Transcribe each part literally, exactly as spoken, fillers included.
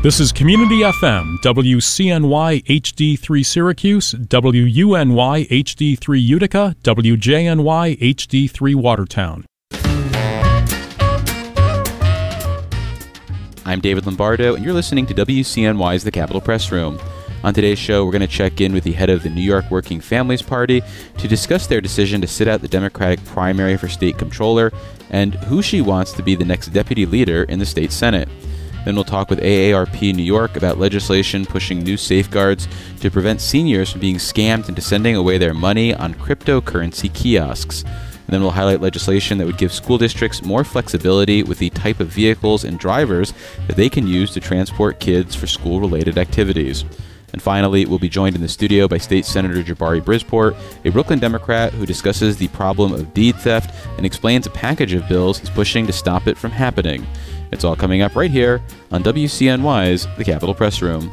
This is Community F M, W C N Y H D three Syracuse, W U N Y H D three Utica, W J N Y H D three Watertown. I'm David Lombardo, and you're listening to W C N Y's The Capitol Press Room. On today's show, we're going to check in with the head of the New York Working Families Party to discuss their decision to sit out the Democratic primary for state comptroller and who she wants to be the next deputy leader in the state Senate. Then we'll talk with A A R P New York about legislation pushing new safeguards to prevent seniors from being scammed into sending away their money on cryptocurrency kiosks. And then we'll highlight legislation that would give school districts more flexibility with the type of vehicles and drivers that they can use to transport kids for school-related activities. And finally, we'll be joined in the studio by State Senator Jabari Brisport, a Brooklyn Democrat who discusses the problem of deed theft and explains a package of bills he's pushing to stop it from happening. It's all coming up right here on W C N Y's The Capitol Press Room.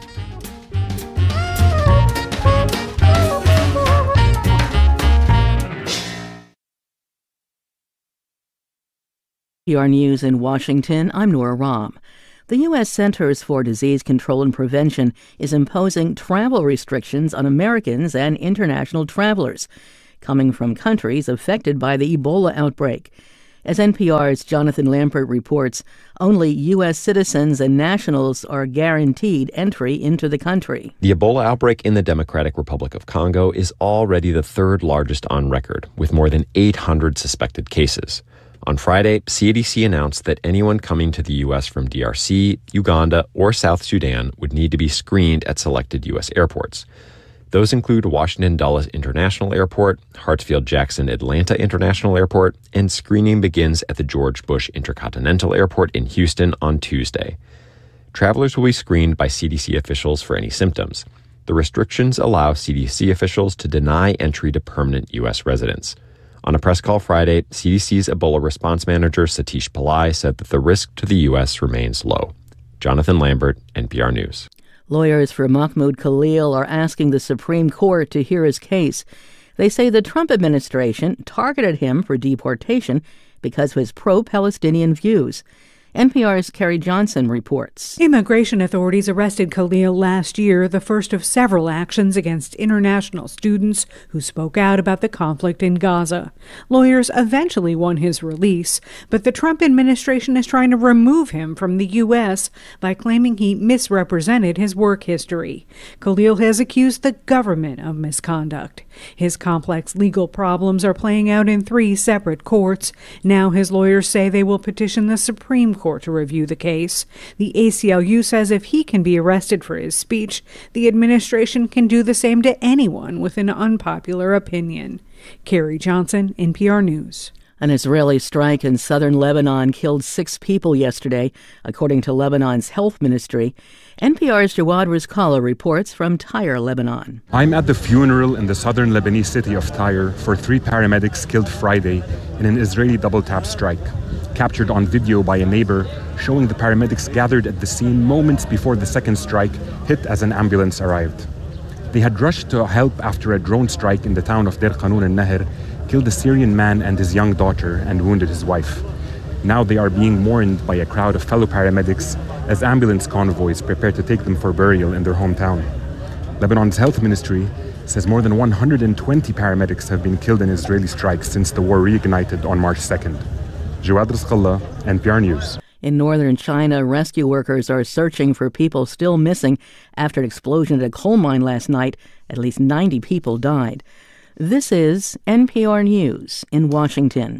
N P R News in Washington, I'm Nora Rahm. The U S Centers for Disease Control and Prevention is imposing travel restrictions on Americans and international travelers coming from countries affected by the Ebola outbreak. As N P R's Jonathan Lambert reports, only U S citizens and nationals are guaranteed entry into the country. The Ebola outbreak in the Democratic Republic of Congo is already the third largest on record, with more than eight hundred suspected cases. On Friday, C D C announced that anyone coming to the U S from D R C, Uganda, or South Sudan would need to be screened at selected U S airports. Those include Washington Dulles International Airport, Hartsfield-Jackson Atlanta International Airport, and screening begins at the George Bush Intercontinental Airport in Houston on Tuesday. Travelers will be screened by C D C officials for any symptoms. The restrictions allow C D C officials to deny entry to permanent U S residents. On a press call Friday, C D C's Ebola response manager Satish Pillai said that the risk to the U S remains low. Jonathan Lambert, N P R News. Lawyers for Mahmoud Khalil are asking the Supreme Court to hear his case. They say the Trump administration targeted him for deportation because of his pro-Palestinian views. N P R's Carrie Johnson reports. Immigration authorities arrested Khalil last year, the first of several actions against international students who spoke out about the conflict in Gaza. Lawyers eventually won his release, but the Trump administration is trying to remove him from the U S by claiming he misrepresented his work history. Khalil has accused the government of misconduct. His complex legal problems are playing out in three separate courts. Now his lawyers say they will petition the Supreme Court Court to review the case. The A C L U says if he can be arrested for his speech, the administration can do the same to anyone with an unpopular opinion. Carrie Johnson, N P R News. An Israeli strike in southern Lebanon killed six people yesterday, according to Lebanon's health ministry. N P R's Jawad Rizkallah reports from Tyre, Lebanon. I'm at the funeral in the southern Lebanese city of Tyre for three paramedics killed Friday in an Israeli double-tap strike, captured on video by a neighbor showing the paramedics gathered at the scene moments before the second strike hit as an ambulance arrived. They had rushed to help after a drone strike in the town of Deir Qanun al-Nahr killed a Syrian man and his young daughter and wounded his wife. Now they are being mourned by a crowd of fellow paramedics as ambulance convoys prepare to take them for burial in their hometown. Lebanon's health ministry says more than one hundred twenty paramedics have been killed in Israeli strikes since the war reignited on March second. Jawad Rizkallah, N P R News. In northern China, rescue workers are searching for people still missing after an explosion at a coal mine last night. At least ninety people died. This is N P R News in Washington.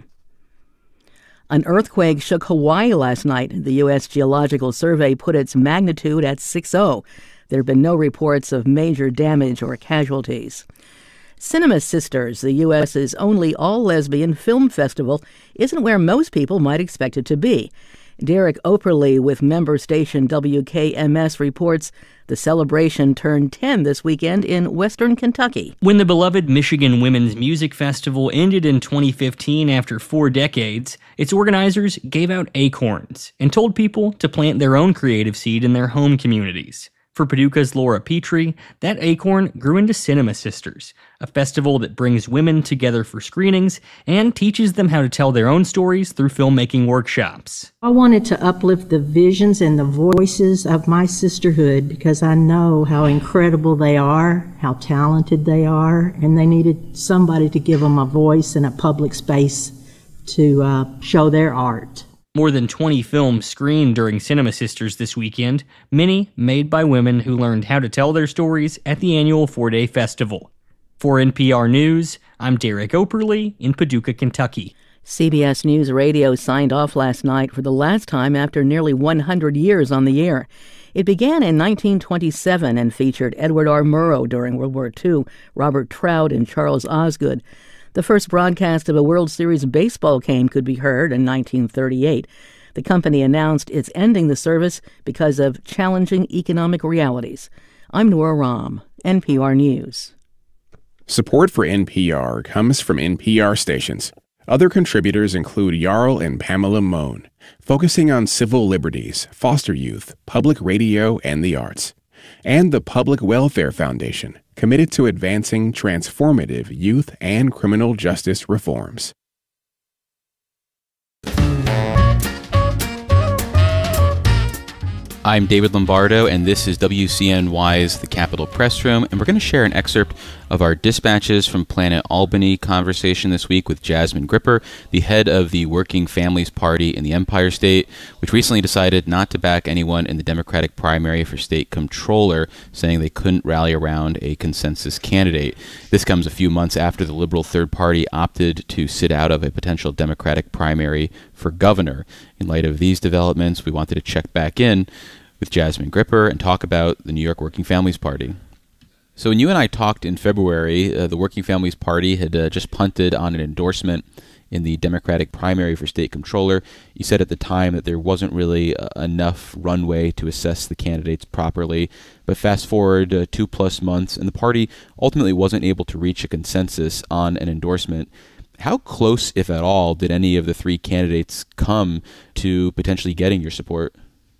An earthquake shook Hawaii last night. The U S Geological Survey put its magnitude at six point oh. There have been no reports of major damage or casualties. Cinema Sisters, the U S's only all-lesbian film festival, isn't where most people might expect it to be. Derek Operly with member station W K M S reports the celebration turned ten this weekend in western Kentucky. When the beloved Michigan Women's Music Festival ended in twenty fifteen after four decades, its organizers gave out acorns and told people to plant their own creative seed in their home communities. For Paducah's Laura Petrie, that acorn grew into Cinema Sisters, a festival that brings women together for screenings and teaches them how to tell their own stories through filmmaking workshops. I wanted to uplift the visions and the voices of my sisterhood because I know how incredible they are, how talented they are, and they needed somebody to give them a voice and a public space to uh, show their art. More than twenty films screened during Cinema Sisters this weekend, many made by women who learned how to tell their stories at the annual four-day festival. For N P R News, I'm Derek Operly in Paducah, Kentucky. C B S News Radio signed off last night for the last time after nearly one hundred years on the air. It began in nineteen twenty-seven and featured Edward R. Murrow during World War Two, Robert Trout, and Charles Osgood. The first broadcast of a World Series baseball game could be heard in nineteen thirty-eight. The company announced it's ending the service because of challenging economic realities. I'm Nora Rahm, N P R News. Support for N P R comes from N P R stations. Other contributors include Jarl and Pamela Mohn, focusing on civil liberties, foster youth, public radio, and the arts. And the Public Welfare Foundation, committed to advancing transformative youth and criminal justice reforms. I'm David Lombardo, and this is W C N Y's The Capitol Press Room, and we're going to share an excerpt of our Dispatches from Planet Albany conversation this week with Jasmine Gripper, the head of the Working Families Party in the Empire State, which recently decided not to back anyone in the Democratic primary for state comptroller, saying they couldn't rally around a consensus candidate. This comes a few months after the Liberal Third Party opted to sit out of a potential Democratic primary for governor. In light of these developments, we wanted to check back in with Jasmine Gripper and talk about the New York Working Families Party. So when you and I talked in February, uh, the Working Families Party had uh, just punted on an endorsement in the Democratic primary for state comptroller. You said at the time that there wasn't really uh, enough runway to assess the candidates properly. But fast forward uh, two plus months, and the party ultimately wasn't able to reach a consensus on an endorsement. How close, if at all, did any of the three candidates come to potentially getting your support?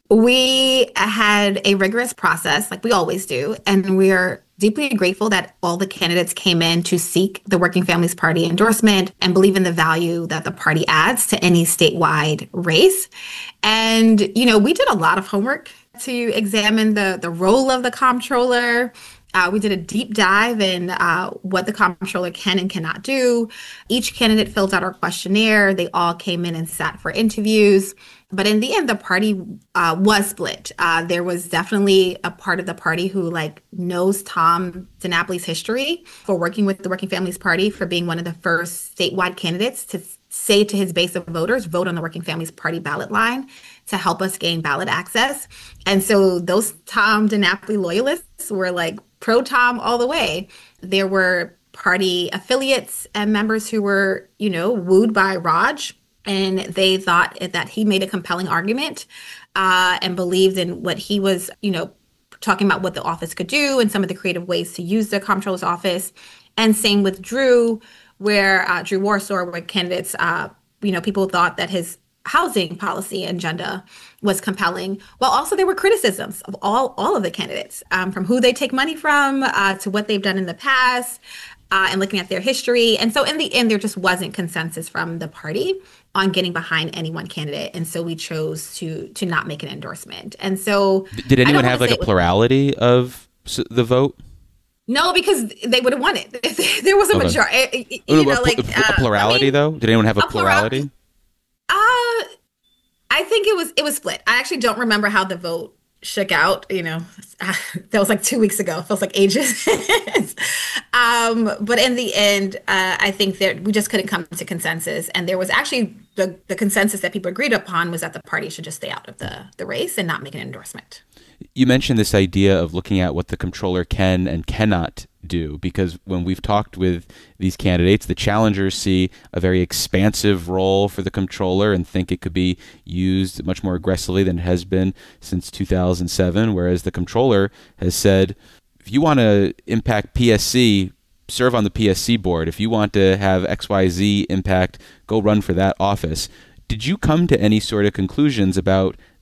We had a rigorous process, like we always do, and we are deeply grateful that all the candidates came in to seek the Working Families Party endorsement and believe in the value that the party adds to any statewide race. And, you know, we did a lot of homework to examine the, the role of the comptroller. Uh, we did a deep dive in uh, what the comptroller can and cannot do. Each candidate filled out our questionnaire. They all came in and sat for interviews. But in the end, the party uh, was split. Uh, there was definitely a part of the party who like knows Tom DiNapoli's history for working with the Working Families Party, for being one of the first statewide candidates to say to his base of voters, vote on the Working Families Party ballot line to help us gain ballot access. And so those Tom DiNapoli loyalists were like pro-Tom all the way. There were party affiliates and members who were, you know, wooed by Raj, and they thought that he made a compelling argument uh, and believed in what he was, you know, talking about what the office could do and some of the creative ways to use the comptroller's office. And same with Drew, where uh, Drew Warsaw, where candidates, uh, you know, people thought that his housing policy agenda was compelling, while also there were criticisms of all, all of the candidates, um, from who they take money from uh, to what they've done in the past, uh, and looking at their history. And so in the end, there just wasn't consensus from the party on getting behind any one candidate. And so we chose to to not make an endorsement. And so did anyone have like a plurality of the vote? No, because they would have won it. There was a okay. majority. You no, know, a, like, a, a plurality, uh, I mean, though? Did anyone have a, a plurality? Uh, I think it was it was split. I actually don't remember how the vote shook out. You know, that was like two weeks ago. It feels like ages. um, but in the end, uh, I think that we just couldn't come to consensus. And there was actually the, the consensus that people agreed upon was that the party should just stay out of the, the race and not make an endorsement. You mentioned this idea of looking at what the comptroller can and cannot do, because when we've talked with these candidates, the challengers see a very expansive role for the comptroller and think it could be used much more aggressively than it has been since two thousand seven, whereas the comptroller has said, if you want to impact P S C, serve on the P S C board. If you want to have X Y Z impact, go run for that office. Did you come to any sort of conclusions about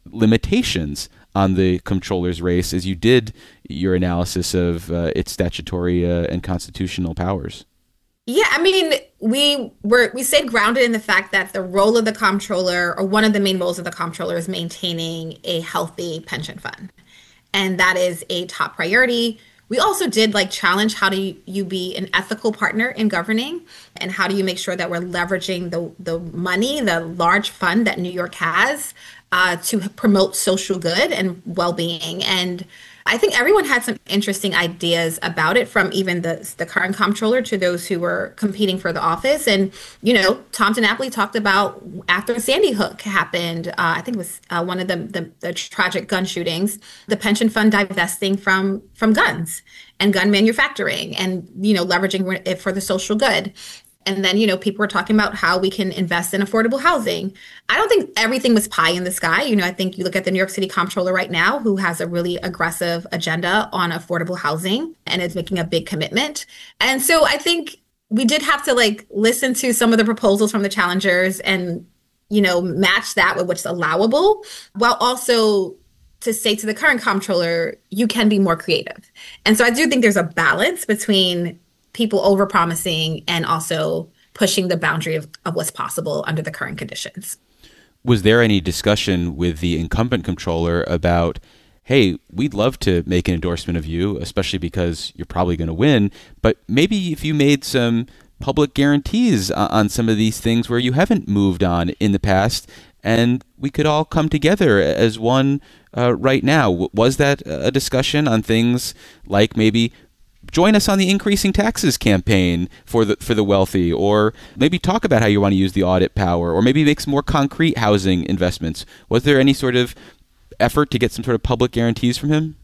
limitations on the comptroller's race as you did your analysis of uh, its statutory uh, and constitutional powers. Yeah, I mean, we were we stayed grounded in the fact that the role of the comptroller, or one of the main roles of the comptroller, is maintaining a healthy pension fund. And that is a top priority. We also did like challenge, how do you, you be an ethical partner in governing, and how do you make sure that we're leveraging the, the money, the large fund that New York has, uh, to promote social good and well-being. And I think everyone had some interesting ideas about it, from even the the current comptroller to those who were competing for the office. And, you know, Tom DiNapoli talked about after Sandy Hook happened, uh, I think it was uh, one of the, the the tragic gun shootings, the pension fund divesting from from guns and gun manufacturing, and, you know, leveraging it for the social good. And then, you know, people were talking about how we can invest in affordable housing. I don't think everything was pie in the sky. You know, I think you look at the New York City comptroller right now, who has a really aggressive agenda on affordable housing and is making a big commitment. And so I think we did have to like listen to some of the proposals from the challengers and, you know, match that with what's allowable, while also to say to the current comptroller, you can be more creative. And so I do think there's a balance between people overpromising and also pushing the boundary of, of what's possible under the current conditions. Was there any discussion with the incumbent comptroller about, hey, we'd love to make an endorsement of you, especially because you're probably going to win, but maybe if you made some public guarantees on some of these things where you haven't moved on in the past, and we could all come together as one uh, right now? Was that a discussion on things like maybe join us on the increasing taxes campaign for the for the wealthy, or maybe talk about how you want to use the audit power, or maybe make some more concrete housing investments? Was there any sort of effort to get some sort of public guarantees from him?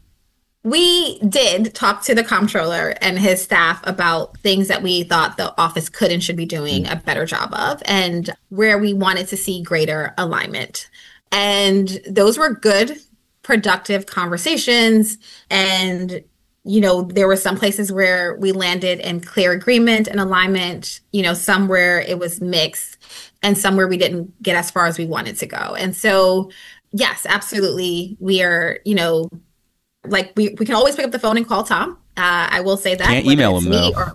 We did talk to the comptroller and his staff about things that we thought the office could and should be doing a better job of, and where we wanted to see greater alignment. And those were good, productive conversations. And you know, there were some places where we landed in clear agreement and alignment, you know, some where it was mixed, and some where we didn't get as far as we wanted to go. And so, yes, absolutely. We are, you know, like we, we can always pick up the phone and call Tom. Uh, I will say that. Can't email him, though. Or,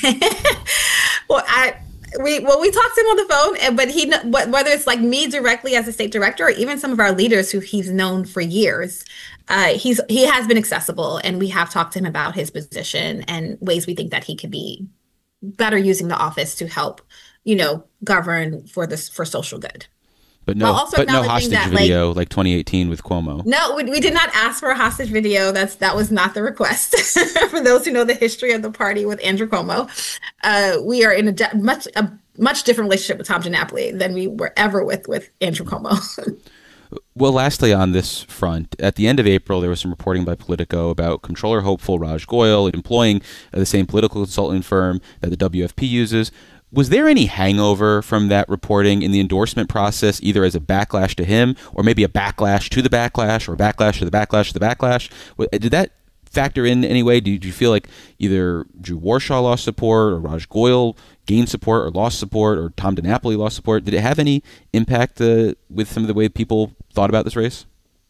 well, I... We well, we talked to him on the phone, but he whether it's like me directly as a state director, or even some of our leaders who he's known for years, uh, he's he has been accessible, and we have talked to him about his position and ways we think that he could be better using the office to help, you know, govern for this for social good. But no, but no hostage that, video like, like twenty eighteen with Cuomo. No, we, we did not ask for a hostage video. That's that was not the request. For those who know the history of the party with Andrew Cuomo, uh, we are in a de- much a much different relationship with Tom DiNapoli than we were ever with with Andrew Cuomo. Well, lastly on this front, at the end of April, there was some reporting by Politico about Comptroller hopeful Raj Goyal employing uh, the same political consulting firm that the W F P uses. Was there any hangover from that reporting in the endorsement process, either as a backlash to him, or maybe a backlash to the backlash, or a backlash to the backlash to the backlash? Did that factor in any way? Did you feel like either Drew Warshaw lost support, or Raj Goyal gained support, or lost support, or Tom DiNapoli lost support? Did it have any impact uh, with some of the way people thought about this race?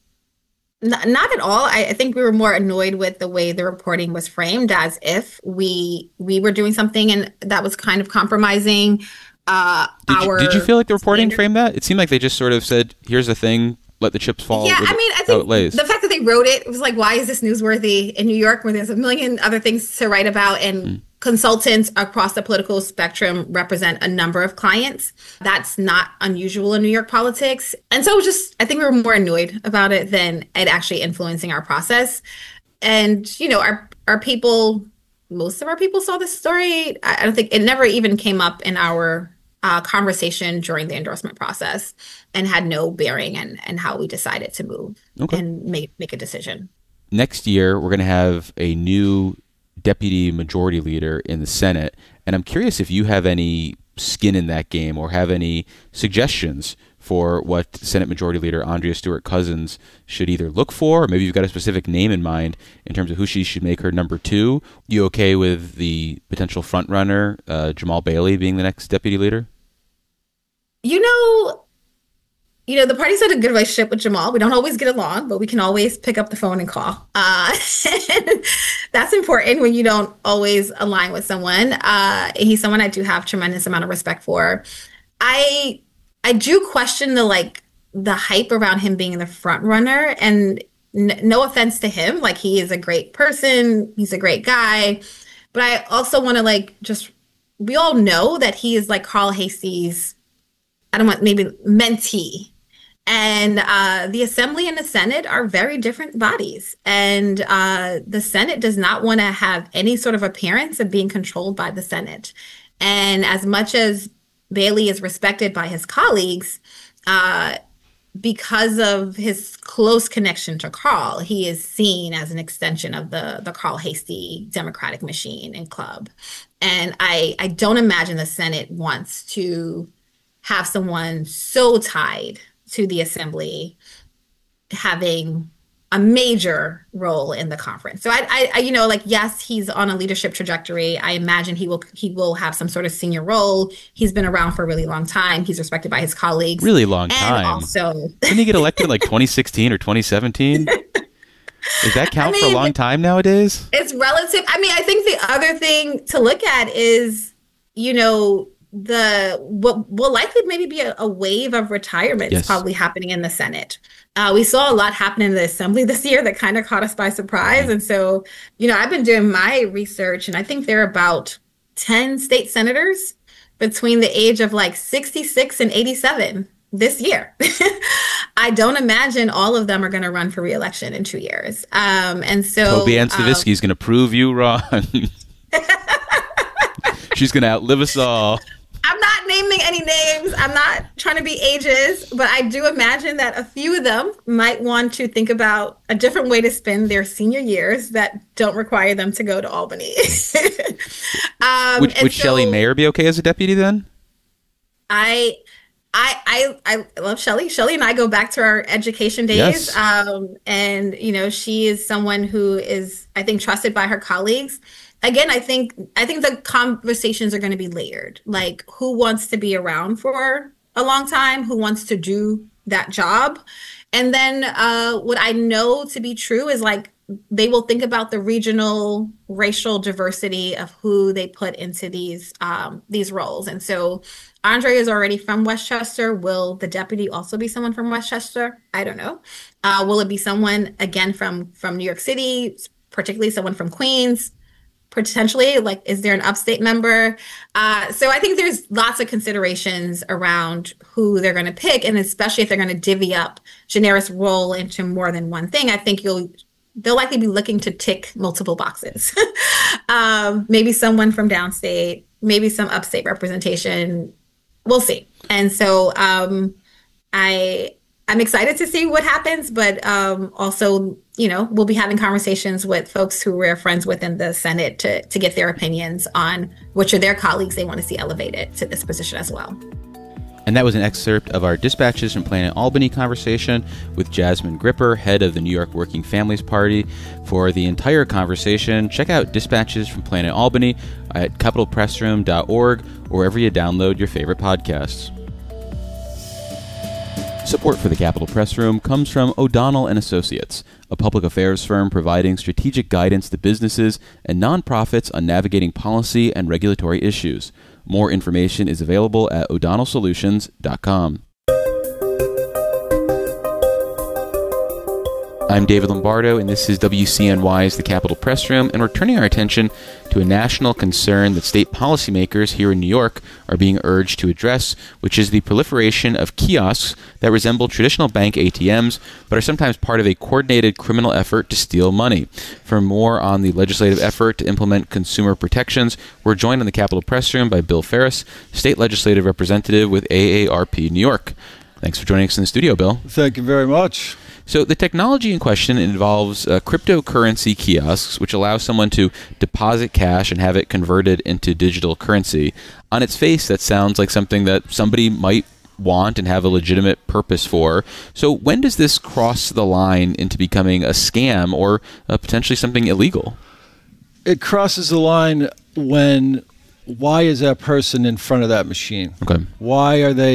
Not, not at all. I, I think we were more annoyed with the way the reporting was framed, as if we we were doing something and that was kind of compromising uh, did our. You, did you feel like the reporting standard. framed that? It seemed like they just sort of said, "Here's the thing, let the chips fall." Yeah, I mean, I think the fact that they wrote it, it was like, why is this newsworthy in New York, where there's a million other things to write about, and mm. consultants across the political spectrum represent a number of clients. That's not unusual in New York politics. And so it was just, I think we were more annoyed about it than it actually influencing our process. And, you know, our, our people, most of our people saw this story. I don't think it never even came up in our uh, conversation during the endorsement process, and had no bearing in, in how we decided to move okay. and make, make a decision. Next year, we're going to have a new deputy majority leader in the Senate, and I'm curious if you have any skin in that game, or have any suggestions for what Senate Majority Leader Andrea Stewart-Cousins should either look for, or maybe you've got a specific name in mind in terms of who she should make her number two. You okay with the potential front runner, uh, Jamal Bailey, being the next deputy leader? You know, you know, the party's had a good relationship with Jamal. We don't always get along, but we can always pick up the phone and call. Uh, that's important when you don't always align with someone. Uh, he's someone I do have tremendous amount of respect for. I I do question the like the hype around him being the front runner, and n- no offense to him, like he is a great person, he's a great guy, but I also want to like just we all know that he is like Carl Heastie's, I don't want maybe mentee. And uh, the Assembly and the Senate are very different bodies. And uh, the Senate does not want to have any sort of appearance of being controlled by the Senate. And as much as Bailey is respected by his colleagues, uh, because of his close connection to Carl, he is seen as an extension of the, the Carl Heastie Democratic machine and club. And I, I don't imagine the Senate wants to have someone so tied to the Assembly having a major role in the conference. So I, I, you know, like, yes, he's on a leadership trajectory. I imagine he will, he will have some sort of senior role. He's been around for a really long time. He's respected by his colleagues. Really long and time. Also, didn't he get elected in like twenty sixteen or twenty seventeen? Does that count I mean, for a long time nowadays? It's relative. I mean, I think the other thing to look at is, you know, the what will likely maybe be a, a wave of retirements Yes. probably happening in the Senate. Uh, we saw a lot happen in the Assembly this year that kind of caught us by surprise. Mm-hmm. And so, you know, I've been doing my research, and I think there are about ten state senators between the age of like sixty-six and eighty-seven this year. I don't imagine all of them are going to run for re-election in two years. Um, and so Toby Ann Stavisky is um, going to prove you wrong. She's going to outlive us all. I'm not naming any names. I'm not trying to be ageist, but I do imagine that a few of them might want to think about a different way to spend their senior years that don't require them to go to Albany. um, would would so Shelley Mayer be okay as a deputy then? I, I, I, I love Shelley. Shelley and I go back to our education days. Yes. Um, and, you know, she is someone who is, I think, trusted by her colleagues. Again, I think I think the conversations are going to be layered. Like, who wants to be around for a long time? Who wants to do that job? And then uh, what I know to be true is like they will think about the regional racial diversity of who they put into these um, these roles. And so Andre is already from Westchester. Will the deputy also be someone from Westchester? I don't know. Uh, will it be someone, again, from from New York City, particularly someone from Queens? Potentially, like, is there an upstate member? Uh, so I think there's lots of considerations around who they're going to pick, and especially if they're going to divvy up Janera's role into more than one thing. I think you'll they'll likely be looking to tick multiple boxes. um, maybe someone from downstate, maybe some upstate representation. We'll see. And so um, I. I'm excited to see what happens, but um, also, you know, we'll be having conversations with folks who we're friends with in the Senate to, to get their opinions on which of their colleagues they want to see elevated to this position as well. And that was an excerpt of our Dispatches from Planet Albany conversation with Jasmine Gripper, head of the New York Working Families Party. For the entire conversation, check out Dispatches from Planet Albany at capital press room dot org or wherever you download your favorite podcasts. Support for the Capitol Press Room comes from O'Donnell and Associates, a public affairs firm providing strategic guidance to businesses and nonprofits on navigating policy and regulatory issues. More information is available at o'donnell solutions dot com. I'm David Lombardo, and this is W C N Y's The Capitol Press Room, and we're turning our attention to a national concern that state policymakers here in New York are being urged to address, which is the proliferation of kiosks that resemble traditional bank A T Ms, but are sometimes part of a coordinated criminal effort to steal money. For more on the legislative effort to implement consumer protections, we're joined in the Capitol Press Room by Bill Ferris, state legislative representative with A A R P New York. Thanks for joining us in the studio, Bill. Thank you very much. So the technology in question involves uh, cryptocurrency kiosks, which allow someone to deposit cash and have it converted into digital currency. On its face, that sounds like something that somebody might want and have a legitimate purpose for. So when does this cross the line into becoming a scam or uh, potentially something illegal? It crosses the line when, why is that person in front of that machine? Okay. Why are they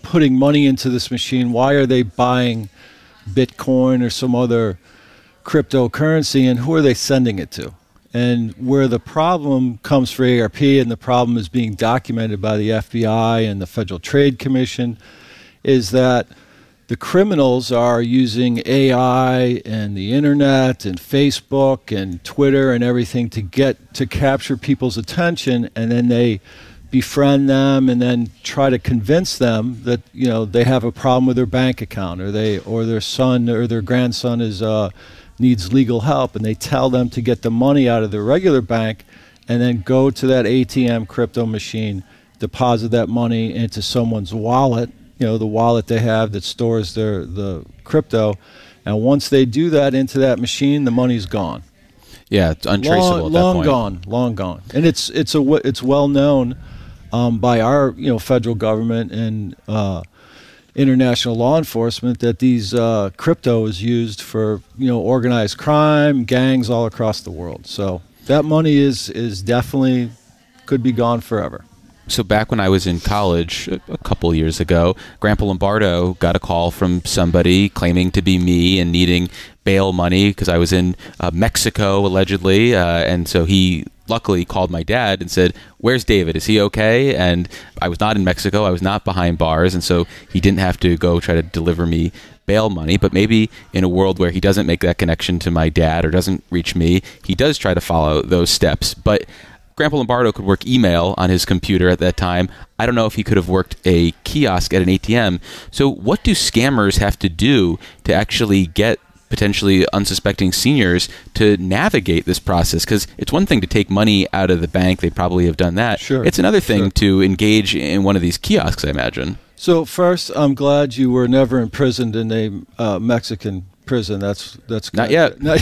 putting money into this machine? Why are they buying Bitcoin or some other cryptocurrency, and who are they sending it to? And where the problem comes for A R P, and the problem is being documented by the F B I and the Federal Trade Commission, is that the criminals are using A I and the internet and Facebook and Twitter and everything to get to capture people's attention, and then they befriend them and then try to convince them that, you know, they have a problem with their bank account, or they or their son or their grandson is uh, needs legal help, and they tell them to get the money out of their regular bank and then go to that A T M crypto machine, deposit that money into someone's wallet, you know, the wallet they have that stores their the crypto, and once they do that into that machine, the money's gone. Yeah, it's untraceable long, at that long point. gone, long gone, and it's it's a it's well known um, by our you know federal government and uh, international law enforcement that these uh, crypto is used for you know organized crime, gangs all across the world. So that money is is definitely could be gone forever. So back when I was in college a, a couple years ago, Grandpa Lombardo got a call from somebody claiming to be me and needing bail money because I was in uh, Mexico, allegedly. Uh, and so he luckily called my dad and said, "Where's David? Is he okay?" And I was not in Mexico. I was not behind bars. And so he didn't have to go try to deliver me bail money. But maybe in a world where he doesn't make that connection to my dad or doesn't reach me, he does try to follow those steps. But Grandpa Lombardo could work email on his computer at that time. I don't know if he could have worked a kiosk at an A T M. So what do scammers have to do to actually get potentially unsuspecting seniors to navigate this process? Because it's one thing to take money out of the bank. They probably have done that. Sure. It's another thing Sure. to engage in one of these kiosks, I imagine. So first, I'm glad you were never imprisoned in a uh, Mexican prison. That's that's good. Not yet. Not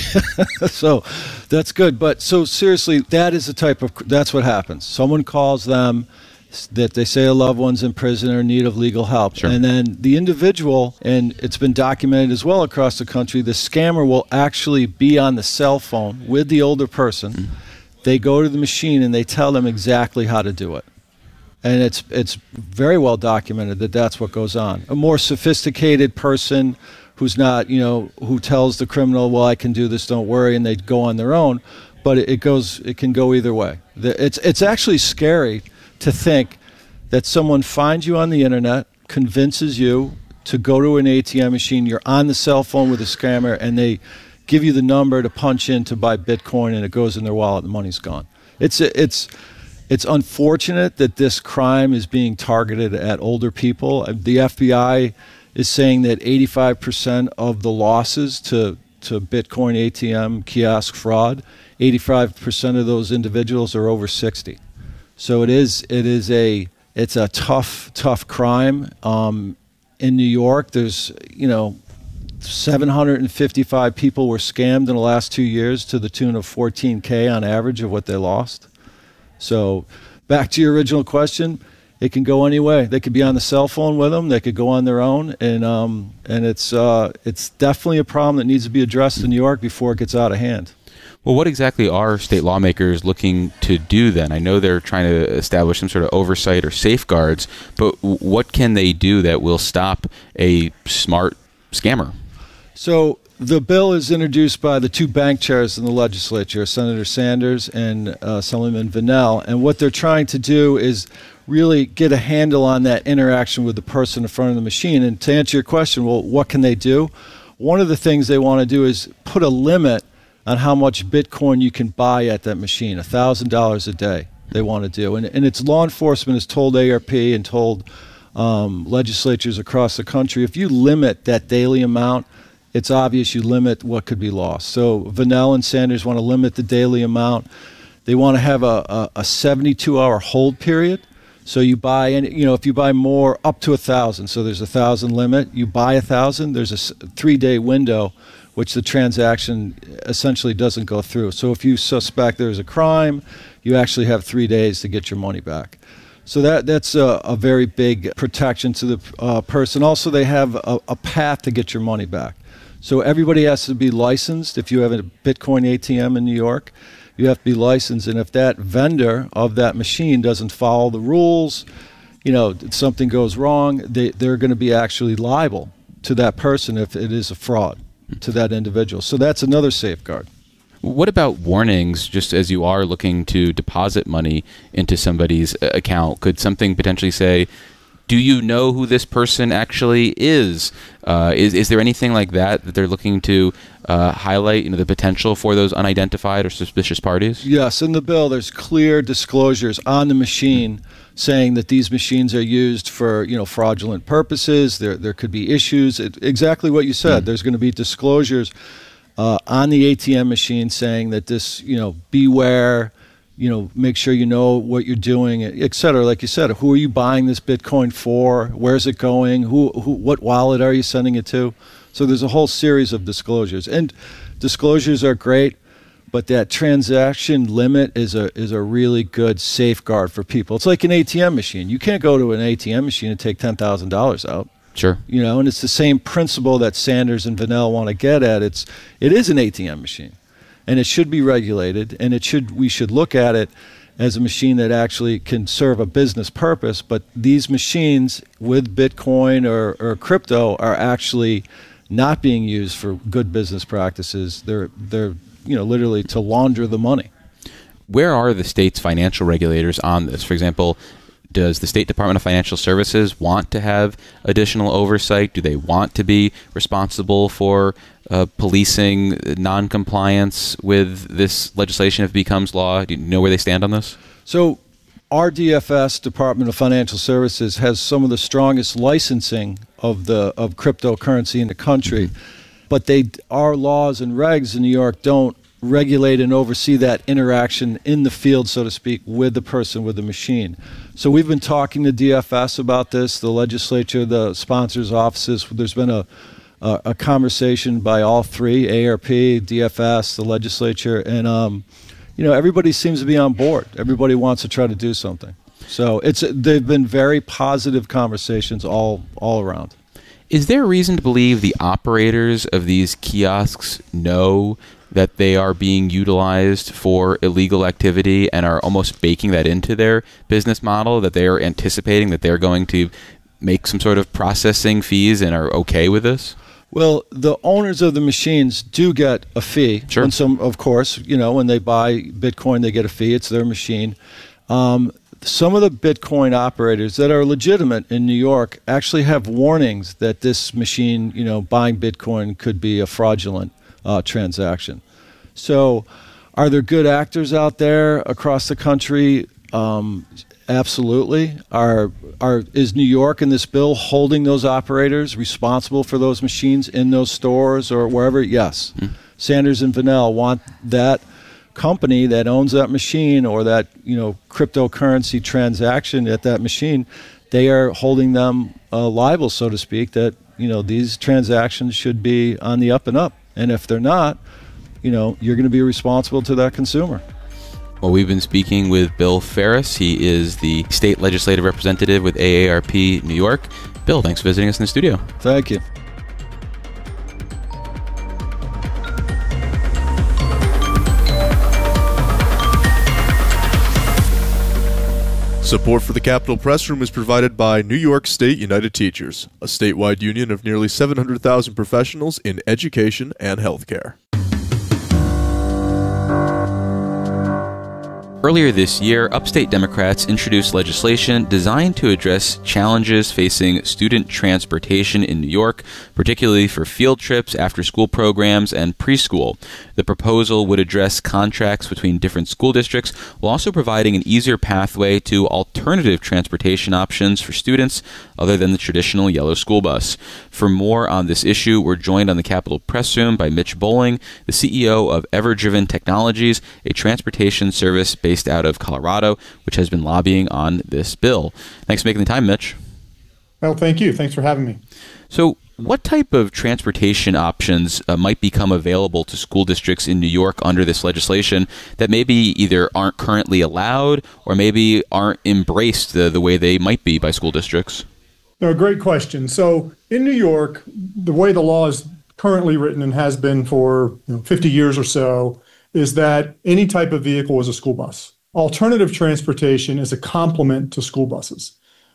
so that's good. But so seriously, that is the type of that's what happens. Someone calls them that they say a loved one's in prison or in need of legal help, Sure. and then the individual, and it's been documented as well across the country, the scammer will actually be on the cell phone with the older person. Mm-hmm. They go to the machine and they tell them exactly how to do it. And it's it's very well documented that that's what goes on. A more sophisticated person who's not, you know, who tells the criminal, "Well, I can do this, don't worry," and they go on their own. But it, it goes, it can go either way. The, it's it's actually scary to think that someone finds you on the internet, convinces you to go to an A T M machine, you're on the cell phone with a scammer, and they give you the number to punch in to buy Bitcoin, and it goes in their wallet, and the money's gone. It's it's. It's unfortunate that this crime is being targeted at older people. The F B I is saying that eighty-five percent of the losses to, to Bitcoin A T M kiosk fraud, eighty-five percent of those individuals are over sixty. So it is it is a it's a tough tough crime. Um, in New York, there's you know seven hundred fifty-five people were scammed in the last two years to the tune of fourteen K on average of what they lost. So back to your original question, it can go any way. They could be on the cell phone with them. They could go on their own, and um, and it's uh, it's definitely a problem that needs to be addressed in New York before it gets out of hand. Well, what exactly are state lawmakers looking to do then? I know they're trying to establish some sort of oversight or safeguards, but what can they do that will stop a smart scammer? So the bill is introduced by the two bank chairs in the legislature, Senator Sanders and uh, Assemblyman Vennell, and what they're trying to do is really get a handle on that interaction with the person in front of the machine. And to answer your question, well, what can they do? One of the things they want to do is put a limit on how much Bitcoin you can buy at that machine, one thousand dollars a day they want to do. And, and it's law enforcement has told A R P and told um, legislatures across the country, if you limit that daily amount, it's obvious you limit what could be lost. So Vennell and Sanders want to limit the daily amount. They want to have a, a, a seventy-two hour hold period. So you buy, and you know, if you buy more up to a thousand, so there's a thousand limit. You buy a thousand, there's a three-day window, which the transaction essentially doesn't go through. So if you suspect there's a crime, you actually have three days to get your money back. So that that's a, a very big protection to the uh, person. Also, they have a, a path to get your money back. So everybody has to be licensed. If you have a Bitcoin A T M in New York, you have to be licensed. And if that vendor of that machine doesn't follow the rules, you know, something goes wrong, they, they're going to be actually liable to that person if it is a fraud to that individual. So that's another safeguard. What about warnings, just as you are looking to deposit money into somebody's account? Could something potentially say, do you know who this person actually is? Uh, is is there anything like that that they're looking to uh, highlight, you know, the potential for those unidentified or suspicious parties? Yes, in the bill, there's clear disclosures on the machine saying that these machines are used for, you know, fraudulent purposes. There there could be issues. It, exactly what you said. Mm. There's going to be disclosures uh, on the A T M machine saying that this, you know, beware. You know, make sure you know what you're doing, et cetera. Like you said, who are you buying this Bitcoin for? Where's it going? Who, who, what wallet are you sending it to? So there's a whole series of disclosures, and disclosures are great, but that transaction limit is a is a really good safeguard for people. It's like an A T M machine. You can't go to an A T M machine and take ten thousand dollars out. Sure. You know, and it's the same principle that Sanders and Vanel want to get at. It's it is an A T M machine. And it should be regulated, and it should we should look at it as a machine that actually can serve a business purpose. But these machines with Bitcoin or, or crypto are actually not being used for good business practices. They're they're you know literally to launder the money. Where are the state's financial regulators on this? For example, does the State Department of Financial Services want to have additional oversight? Do they want to be responsible for uh, policing non-compliance with this legislation if it becomes law? Do you know where they stand on this? So our D F S, Department of Financial Services, has some of the strongest licensing of the of cryptocurrency in the country. Mm-hmm. But they our laws and regs in New York don't regulate and oversee that interaction in the field, so to speak, with the person, with the machine. So we've been talking to D F S about this, the legislature, the sponsors' offices. There's been a, a, a conversation by all three, A R P, D F S, the legislature, and um, you know, everybody seems to be on board. Everybody wants to try to do something. So it's they've been very positive conversations all all around. Is there a reason to believe the operators of these kiosks know that they are being utilized for illegal activity and are almost baking that into their business model, that they are anticipating that they're going to make some sort of processing fees and are okay with this? Well, the owners of the machines do get a fee. Sure. And some, of course, you know, when they buy Bitcoin, they get a fee. It's their machine. Um, some of the Bitcoin operators that are legitimate in New York actually have warnings that this machine, you know, buying Bitcoin could be a fraudulent uh, transaction. So are there good actors out there across the country? Um, absolutely. Are, are, is New York in this bill holding those operators responsible for those machines in those stores or wherever? Yes. Mm. Sanders and Vanel want that company that owns that machine or that, you know, cryptocurrency transaction at that machine, they are holding them uh, liable, so to speak, that, you know, these transactions should be on the up and up. And if they're not, you know, you're going to be responsible to that consumer. Well, we've been speaking with Bill Ferris. He is the state legislative representative with A A R P New York. Bill, thanks for visiting us in the studio. Thank you. Support for the Capitol Press Room is provided by New York State United Teachers, a statewide union of nearly seven hundred thousand professionals in education and healthcare. Earlier this year, upstate Democrats introduced legislation designed to address challenges facing student transportation in New York, particularly for field trips, after-school programs, and preschool. The proposal would address contracts between different school districts while also providing an easier pathway to alternative transportation options for students other than the traditional yellow school bus. For more on this issue, we're joined on the Capitol Press Room by Mitch Bowling, the C E O of EverDriven Technologies, a transportation service based out of Colorado, which has been lobbying on this bill. Thanks for making the time, Mitch. Well, thank you. Thanks for having me. So, what type of transportation options uh, might become available to school districts in New York under this legislation that maybe either aren't currently allowed or maybe aren't embraced the, the way they might be by school districts? No, great question. So, in New York, the way the law is currently written and has been for you know, fifty years or so is that any type of vehicle is a school bus. Alternative transportation is a complement to school buses.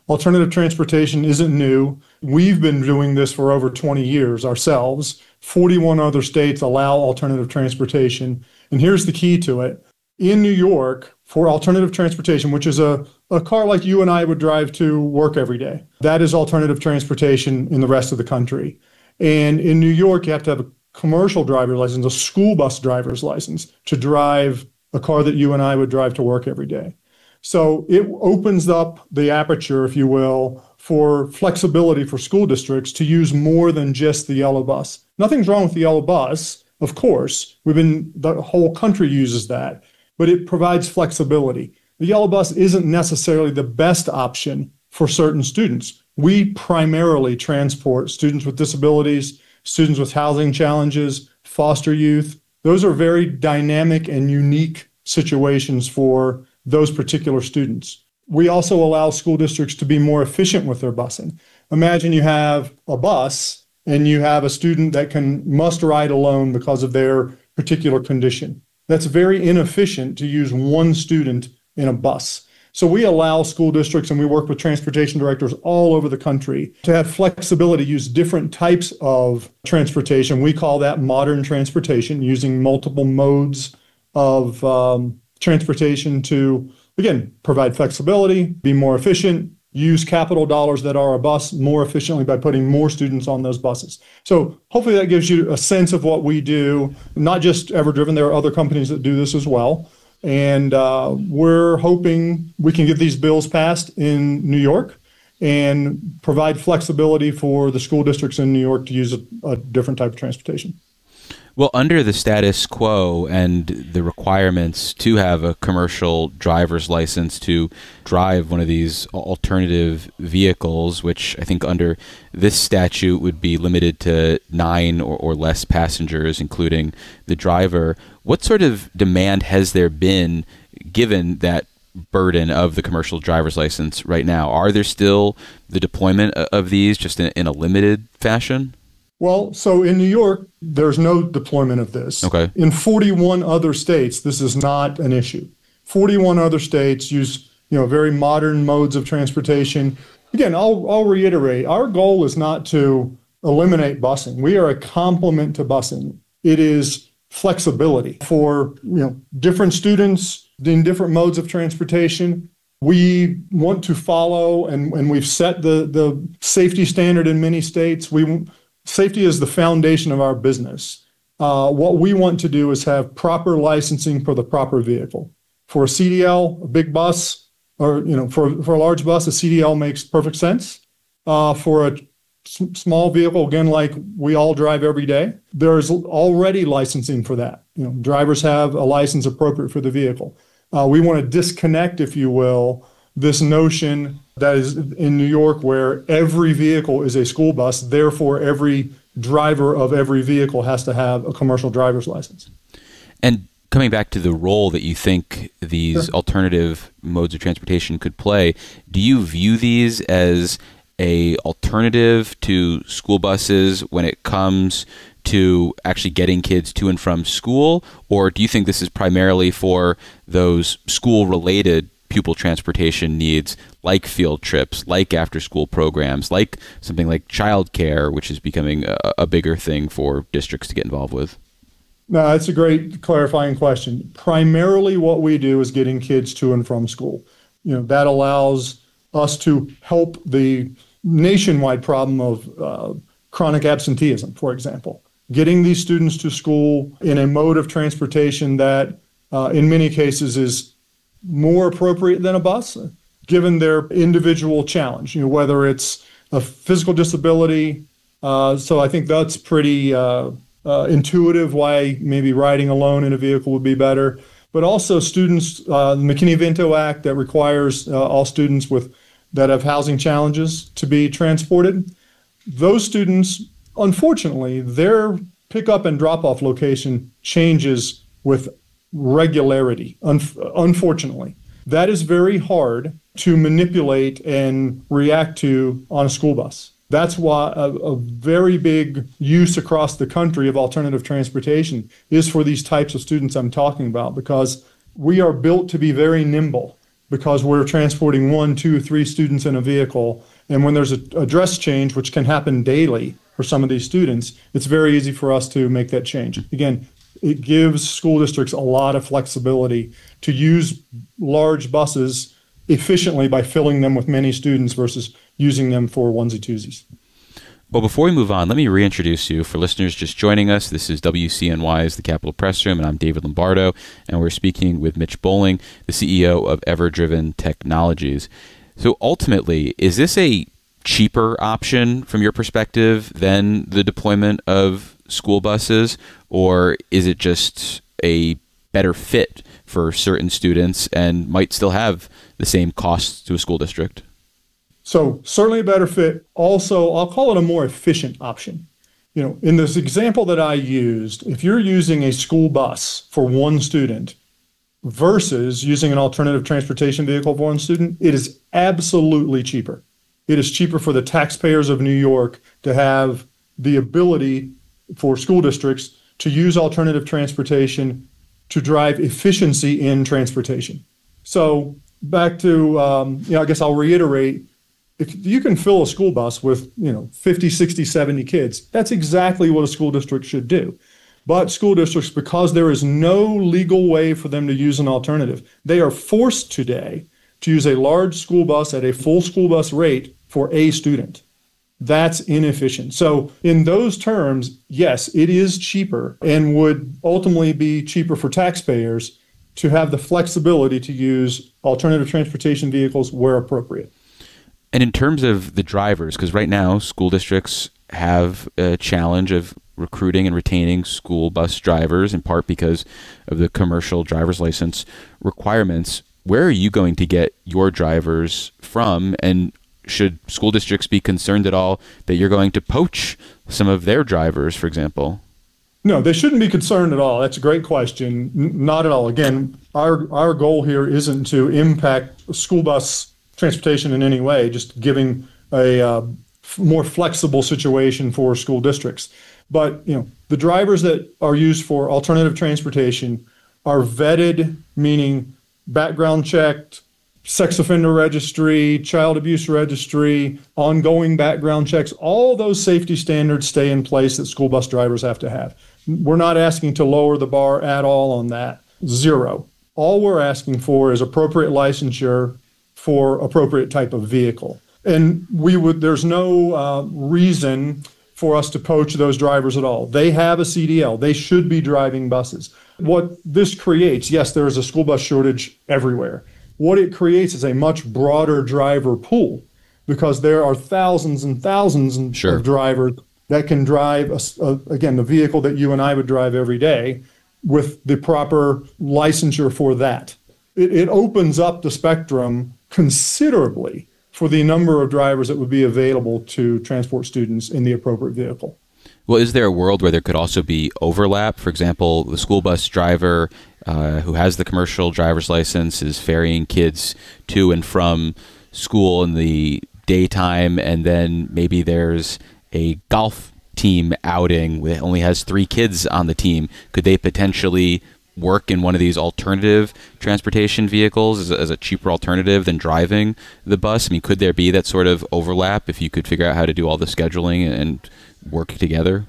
Alternative transportation isn't new. We've been doing this for over twenty years ourselves. forty-one other states allow alternative transportation. And here's the key to it. In New York, for alternative transportation, which is a, a car like you and I would drive to work every day, that is alternative transportation in the rest of the country. And in New York, you have to have a commercial driver's license, a school bus driver's license, to drive a car that you and I would drive to work every day. So it opens up the aperture, if you will, for flexibility for school districts to use more than just the yellow bus. Nothing's wrong with the yellow bus, of course. We've been, the whole country uses that, but it provides flexibility. The yellow bus isn't necessarily the best option for certain students. We primarily transport students with disabilities, students with housing challenges, foster youth. Those are very dynamic and unique situations for those particular students. We also allow school districts to be more efficient with their busing. Imagine you have a bus and you have a student that can must ride alone because of their particular condition. That's very inefficient to use one student in a bus. So we allow school districts, and we work with transportation directors all over the country, to have flexibility, use different types of transportation. We call that modern transportation, using multiple modes of um, transportation to, again, provide flexibility, be more efficient, use capital dollars that are a bus more efficiently by putting more students on those buses. So hopefully that gives you a sense of what we do, not just EverDriven. There are other companies that do this as well. And uh, we're hoping we can get these bills passed in New York and provide flexibility for the school districts in New York to use a, a different type of transportation. Well, under the status quo and the requirements to have a commercial driver's license to drive one of these alternative vehicles, which I think under this statute would be limited to nine or, or less passengers, including the driver, what sort of demand has there been given that burden of the commercial driver's license right now? Are there still the deployment of these just in, in a limited fashion? Well, so in New York, there's no deployment of this. Okay. In forty-one other states, this is not an issue. forty-one other states use, you know, very modern modes of transportation. Again, I'll, I'll reiterate, our goal is not to eliminate busing. We are a complement to busing. It is flexibility for, you know, different students in different modes of transportation. We want to follow, and, and we've set the, the safety standard in many states. We Safety is the foundation of our business. Uh, what we want to do is have proper licensing for the proper vehicle. For a C D L, a big bus, or you know, for, for a large bus, a C D L makes perfect sense. Uh, for a s- small vehicle, again, like we all drive every day, there's already licensing for that. You know, drivers have a license appropriate for the vehicle. Uh, we want to disconnect, if you will, this notion that is in New York where every vehicle is a school bus, therefore every driver of every vehicle has to have a commercial driver's license. And coming back to the role that you think these sure. alternative modes of transportation could play, do you view these as a alternative to school buses when it comes to actually getting kids to and from school? Or do you think this is primarily for those school-related pupil transportation needs, like field trips, like after-school programs, like something like childcare, which is becoming a, a bigger thing for districts to get involved with? No, that's a great clarifying question. Primarily what we do is getting kids to and from school. You know, that allows us to help the nationwide problem of uh, chronic absenteeism, for example. Getting these students to school in a mode of transportation that uh, in many cases is more appropriate than a bus, given their individual challenge, you know, whether it's a physical disability. Uh, so I think that's pretty uh, uh, intuitive why maybe riding alone in a vehicle would be better. But also students, uh, the McKinney-Vento Act that requires uh, all students with that have housing challenges to be transported. Those students, unfortunately, their pickup and drop-off location changes with regularity, un- unfortunately. That is very hard to manipulate and react to on a school bus. That's why a, a very big use across the country of alternative transportation is for these types of students I'm talking about, because we are built to be very nimble. because we're transporting one, two, three students in a vehicle. And when there's a, a dress change, which can happen daily for some of these students, it's very easy for us to make that change. Again, it gives school districts a lot of flexibility to use large buses efficiently by filling them with many students versus using them for onesie-twosies. Well, before we move on, let me reintroduce you. For listeners just joining us, this is W C N Y's The Capitol Press Room, and I'm David Lombardo, and we're speaking with Mitch Bowling, the C E O of EverDriven Technologies. So ultimately, is this a cheaper option from your perspective than the deployment of school buses, or is it just a better fit for certain students and might still have the same costs to a school district? So certainly a better fit. Also, I'll call it a more efficient option. You know, in this example that I used, if you're using a school bus for one student versus using an alternative transportation vehicle for one student, it is absolutely cheaper. It is cheaper for the taxpayers of New York to have the ability for school districts to use alternative transportation to drive efficiency in transportation. So back to, um, you know, I guess I'll reiterate, if you can fill a school bus with, you know, fifty, sixty, seventy kids, that's exactly what a school district should do. But school districts, because there is no legal way for them to use an alternative, they are forced today to use a large school bus at a full school bus rate for a student. That's inefficient. So in those terms, yes, it is cheaper and would ultimately be cheaper for taxpayers to have the flexibility to use alternative transportation vehicles where appropriate. And in terms of the drivers, because right now school districts have a challenge of recruiting and retaining school bus drivers, in part because of the commercial driver's license requirements. Where are you going to get your drivers from? And should school districts be concerned at all that you're going to poach some of their drivers, for example? No, they shouldn't be concerned at all. That's a great question. N- not at all. Again, our, our goal here isn't to impact school bus transportation in any way, just giving a uh, f- more flexible situation for school districts. But, you know, the drivers that are used for alternative transportation are vetted, meaning background checked, sex offender registry, child abuse registry, ongoing background checks. All those safety standards stay in place that school bus drivers have to have. We're not asking to lower the bar at all on that. Zero. All we're asking for is appropriate licensure for appropriate type of vehicle. And we would, there's no uh, reason for us to poach those drivers at all. They have a C D L. They should be driving buses. What this creates, yes, there is a school bus shortage everywhere. What it creates is a much broader driver pool because there are thousands and thousands sure. of drivers that can drive, a, a, again, the vehicle that you and I would drive every day with the proper licensure for that. It, it opens up the spectrum considerably for the number of drivers that would be available to transport students in the appropriate vehicle. Well, is there a world where there could also be overlap? For example, the school bus driver uh, who has the commercial driver's license is ferrying kids to and from school in the daytime, and then maybe there's a golf team outing that only has three kids on the team. Could they potentially work in one of these alternative transportation vehicles as a, as a cheaper alternative than driving the bus? I mean, could there be that sort of overlap if you could figure out how to do all the scheduling and work together?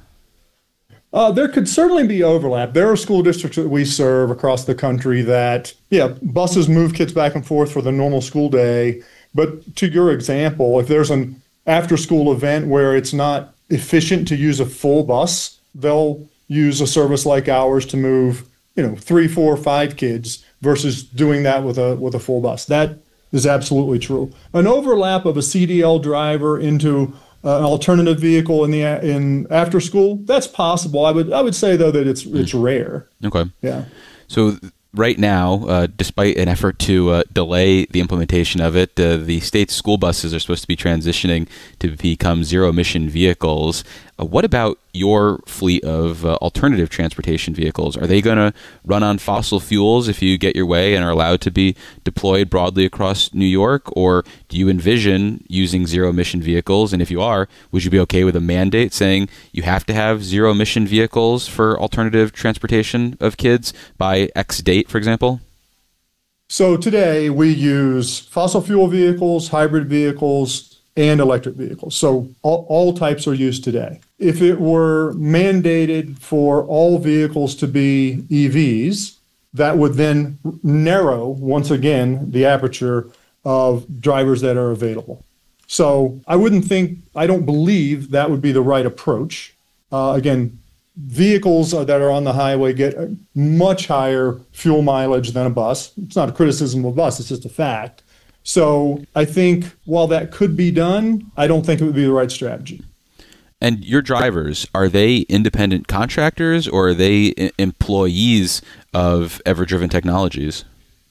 Uh, there could certainly be overlap. There are school districts that we serve across the country that, yeah, buses move kids back and forth for the normal school day. But to your example, if there's an after-school event where it's not efficient to use a full bus, they'll use a service like ours to move, you know, three, four, five kids versus doing that with a with a full bus. That is absolutely true. An overlap of a C D L driver into uh, an alternative vehicle in the in after school, that's possible. I would I would say though that it's it's rare. Okay. Yeah. So right now, uh, despite an effort to uh, delay the implementation of it, uh, the state's school buses are supposed to be transitioning to become zero-emission vehicles. Uh, what about your fleet of uh, alternative transportation vehicles? Are they going to run on fossil fuels if you get your way and are allowed to be deployed broadly across New York? Or do you envision using zero-emission vehicles? And if you are, would you be okay with a mandate saying you have to have zero-emission vehicles for alternative transportation of kids by X date, for example? So today we use fossil fuel vehicles, hybrid vehicles, and electric vehicles. So all, all types are used today. If it were mandated for all vehicles to be E Vs, that would then narrow, once again, the aperture of drivers that are available. So I wouldn't think, I don't believe that would be the right approach. Uh, again, vehicles that are on the highway get a much higher fuel mileage than a bus. It's not a criticism of a bus, it's just a fact. So I think while that could be done, I don't think it would be the right strategy. And your drivers, are they independent contractors or are they I- employees of EverDriven Technologies?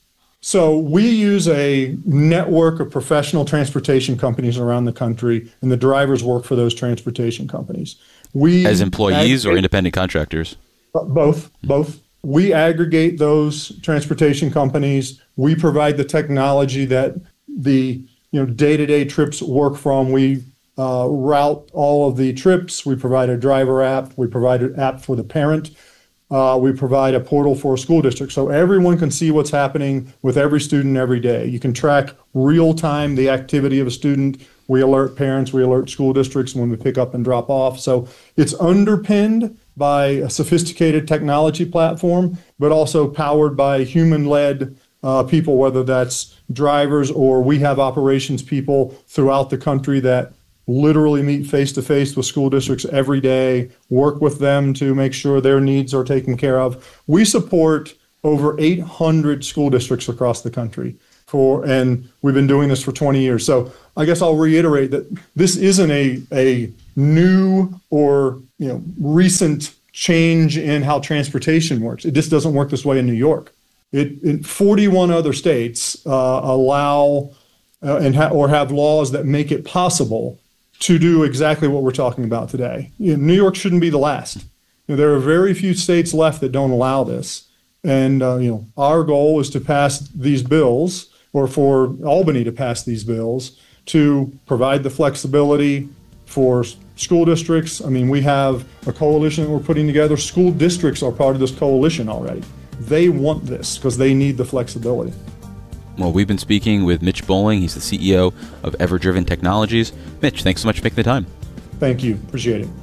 So we use a network of professional transportation companies around the country, and the drivers work for those transportation companies. We As employees aggregate, or independent contractors? Both, both. We aggregate those transportation companies. We provide the technology that the you know day-to-day trips work from. We uh, route all of the trips. We provide a driver app. We provide an app for the parent. Uh, we provide a portal for a school district so everyone can see what's happening with every student every day. You can track real time the activity of a student. We alert parents, we alert school districts when we pick up and drop off. So it's underpinned by a sophisticated technology platform, but also powered by human-led uh, people, whether that's drivers or we have operations people throughout the country that literally meet face-to-face with school districts every day, work with them to make sure their needs are taken care of. We support over eight hundred school districts across the country, for, and we've been doing this for twenty years. So I guess I'll reiterate that this isn't a, a new or you know recent change in how transportation works. It just doesn't work this way in New York. It, in forty-one other states uh, allow uh, and ha- or have laws that make it possible to do exactly what we're talking about today. You know, New York shouldn't be the last. You know, there are very few states left that don't allow this. And uh, you know, our goal is to pass these bills, or for Albany to pass these bills, to provide the flexibility for school districts. I mean, we have a coalition that we're putting together. School districts are part of this coalition already. They want this because they need the flexibility. Well, we've been speaking with Mitch Bowling. He's the C E O of EverDriven Technologies. Mitch, thanks so much for making the time. Thank you. Appreciate it.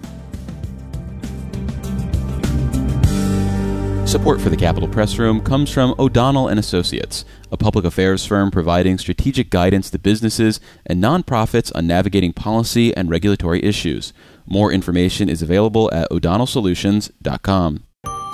Support for the Capitol Press Room comes from O'Donnell and Associates, a public affairs firm providing strategic guidance to businesses and nonprofits on navigating policy and regulatory issues. More information is available at o'donnell solutions dot com.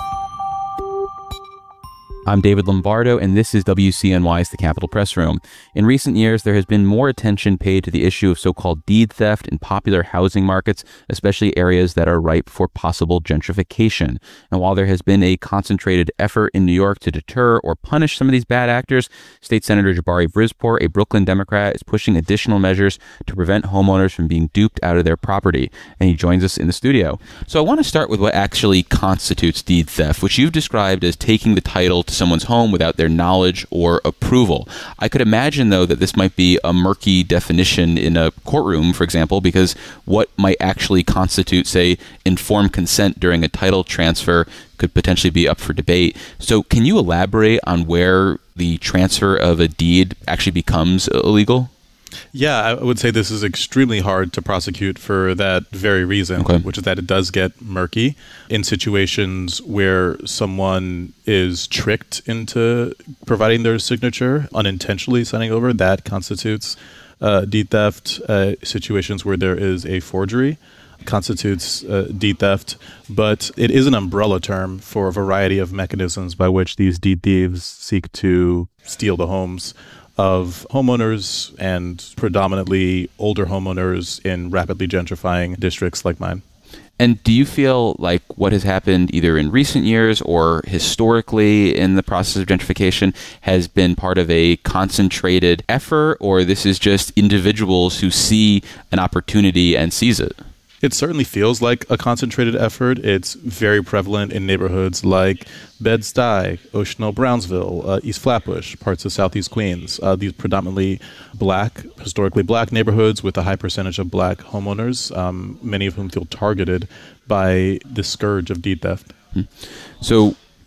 I'm David Lombardo, and this is W C N Y's The Capitol Press Room. In recent years, there has been more attention paid to the issue of so-called deed theft in popular housing markets, especially areas that are ripe for possible gentrification. And while there has been a concentrated effort in New York to deter or punish some of these bad actors, State Senator Jabari Brisport, a Brooklyn Democrat, is pushing additional measures to prevent homeowners from being duped out of their property. And he joins us in the studio. So I want to start with what actually constitutes deed theft, which you've described as taking the title to someone's home without their knowledge or approval. I could imagine, though, that this might be a murky definition in a courtroom, for example, because what might actually constitute, say, informed consent during a title transfer could potentially be up for debate. So can you elaborate on where the transfer of a deed actually becomes illegal? Yeah, I would say this is extremely hard to prosecute for that very reason, okay. which is that it does get murky in situations where someone is tricked into providing their signature, unintentionally signing over. That constitutes uh, deed theft. Uh, situations where there is a forgery constitutes uh, deed theft, but it is an umbrella term for a variety of mechanisms by which these deed thieves seek to steal the homes of homeowners, and predominantly older homeowners in rapidly gentrifying districts like mine. And do you feel like what has happened either in recent years or historically in the process of gentrification has been part of a concentrated effort, or this is just individuals who see an opportunity and seize it? It certainly feels like a concentrated effort. It's very prevalent in neighborhoods like Bed-Stuy, Ocean Hill, Brownsville, uh, East Flatbush, parts of Southeast Queens. Uh, these predominantly black, historically black neighborhoods with a high percentage of black homeowners, um, many of whom feel targeted by the scourge of deed theft. So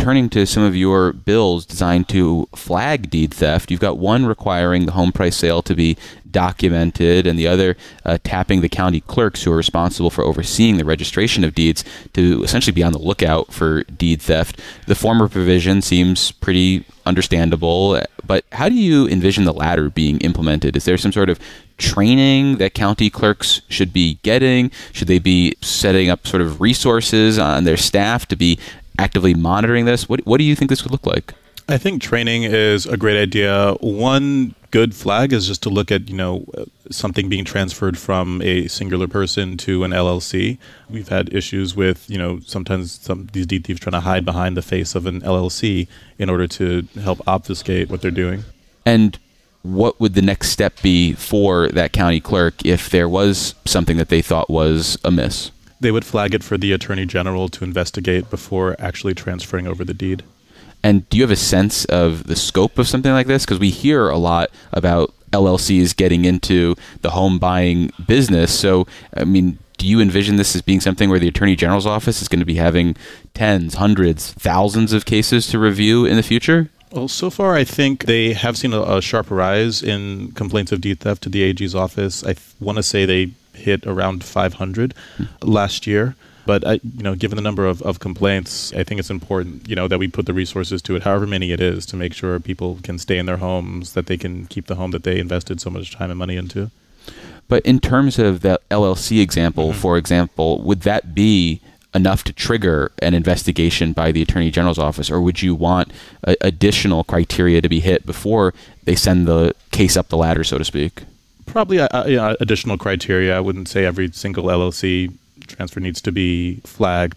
turning to some of your bills designed to flag deed theft, you've got one requiring the home price sale to be documented and the other uh, tapping the county clerks who are responsible for overseeing the registration of deeds to essentially be on the lookout for deed theft. The former provision seems pretty understandable, but how do you envision the latter being implemented? Is there some sort of training that county clerks should be getting? Should they be setting up sort of resources on their staff to be actively monitoring this? What, what do you think this would look like? I think training is a great idea. One good flag is just to look at, you know, something being transferred from a singular person to an L L C. We've had issues with, you know, sometimes some these deed thieves trying to hide behind the face of an L L C in order to help obfuscate what they're doing. And what would the next step be for that county clerk if there was something that they thought was amiss? They would flag it for the Attorney General to investigate before actually transferring over the deed. And do you have a sense of the scope of something like this? Because we hear a lot about L L Cs getting into the home buying business. So, I mean, do you envision this as being something where the Attorney General's office is going to be having tens, hundreds, thousands of cases to review in the future? Well, so far, I think they have seen a, a sharp rise in complaints of deed theft to the A G's office. I th- want to say they hit around five hundred hmm. last year. But, I, you know, given the number of, of complaints, I think it's important, you know, that we put the resources to it, however many it is, to make sure people can stay in their homes, that they can keep the home that they invested so much time and money into. But in terms of the L L C example, mm-hmm. for example, would that be enough to trigger an investigation by the Attorney General's office, or would you want uh, additional criteria to be hit before they send the case up the ladder, so to speak? Probably uh, you know, additional criteria. I wouldn't say every single L L C transfer needs to be flagged,